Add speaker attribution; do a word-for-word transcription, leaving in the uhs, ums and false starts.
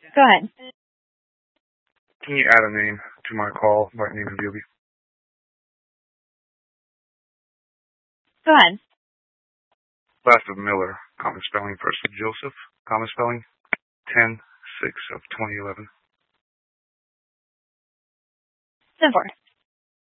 Speaker 1: Go ahead.
Speaker 2: Can you add a name to my call by name of Yogi?
Speaker 1: Go ahead.
Speaker 2: Last of Miller, common spelling. First of Joseph, common spelling. ten six of twenty eleven.
Speaker 1: ten four.